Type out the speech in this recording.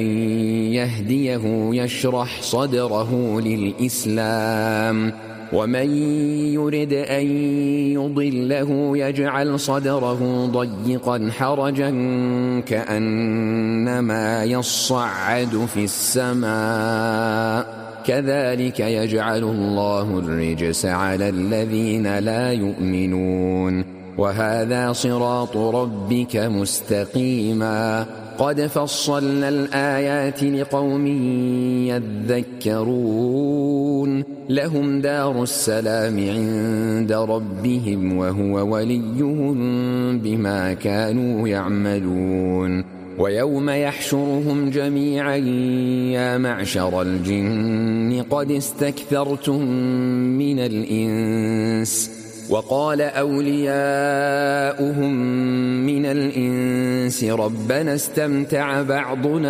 يهديه يشرح صدره للإسلام ومن يرد أن يضله يجعل صدره ضيقا حرجا كأنما يصعد في السماء كذلك يجعل الله الرجس على الذين لا يؤمنون وهذا صراط ربك مستقيما قد فصلنا الآيات لقوم يذكرون لهم دار السلام عند ربهم وهو وليهم بما كانوا يعملون ويوم يحشرهم جميعا يا معشر الجن قد استكثرتم من الإنس وقال أولياؤهم من الإنس ربنا استمتع بعضنا